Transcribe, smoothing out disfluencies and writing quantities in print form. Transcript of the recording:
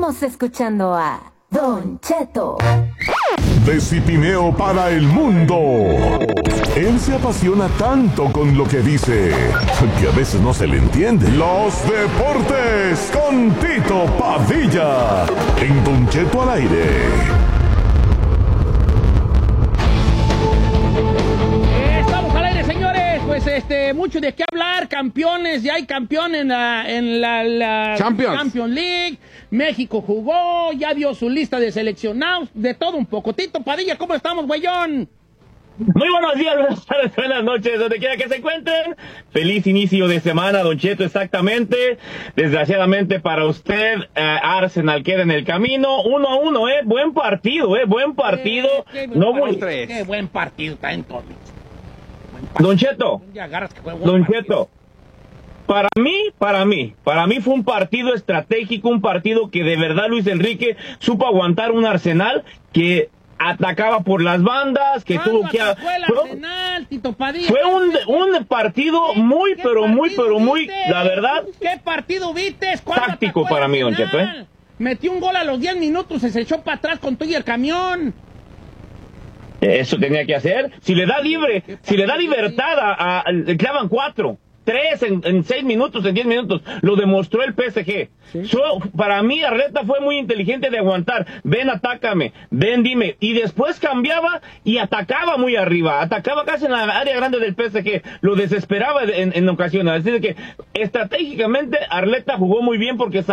Estamos escuchando a Don Cheto. De Cipineo para el mundo. Él se apasiona tanto con lo que dice que a veces no se le entiende. Los deportes con Tito Padilla en Don Cheto al aire. Estamos al aire, señores. Pues mucho de qué hablar. Campeones, ya hay campeón en la Champions League. México jugó, ya dio su lista de seleccionados, de todo un poco. Tito Padilla, ¿cómo estamos, güeyón? Muy buenos días, buenas tardes, buenas noches, donde quiera que se encuentren. Feliz inicio de semana, Don Cheto, exactamente. Desgraciadamente para usted, Arsenal queda en el camino. 1-1, buen partido, buen partido. Qué buen partido está en todo. Don Cheto, Don Cheto. Para mí fue un partido estratégico, un partido que de verdad Luis Enrique supo aguantar un Arsenal que atacaba por las bandas, que tuvo que... Fue un partido muy, pero muy, la verdad... ¿Qué partido viste? Táctico para mí, Don Cheto, Metió un gol a los 10 minutos y se echó para atrás con todo y el camión. Eso tenía que hacer. Si le da libertad le clavan 4. 3 en 6 minutos, en 10 minutos. Lo demostró el PSG. ¿Sí? Para mí, Arteta fue muy inteligente de aguantar. Ven, atácame. Ven, dime. Y después cambiaba y atacaba muy arriba. Atacaba casi en la área grande del PSG. Lo desesperaba en ocasiones. Así que, estratégicamente, Arteta jugó muy bien porque